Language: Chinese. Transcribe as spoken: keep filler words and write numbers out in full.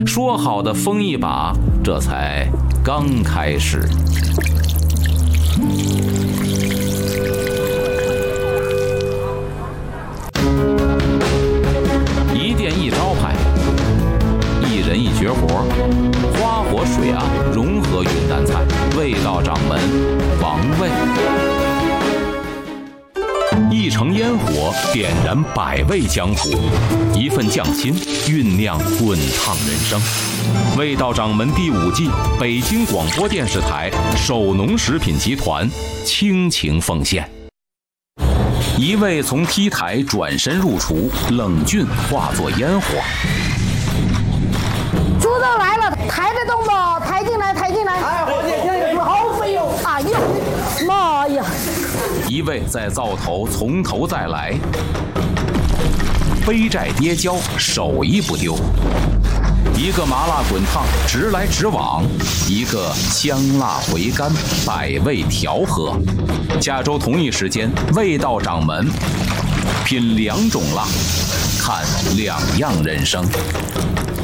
说好的疯一把，这才刚开始。一店一招牌，一人一绝活，花火水岸融合云南菜，味道掌门王卫。一城烟火点燃百味江湖，一份匠心酝酿滚烫人生。味道掌门第五季，北京广播电视台首农食品集团倾情奉献。一位从 T 台转身入厨，冷峻化作烟火。 猪肉来了，抬得动不？抬进来，抬进来。 哎，伙计，这个好肥哟！ 哎呀，妈呀！ 一位在灶头从头再来，背债跌跤，手艺不丢。一个麻辣滚烫，直来直往；一个香辣回甘，百味调和。下周同一时间，味道掌门品两种辣，看两样人生。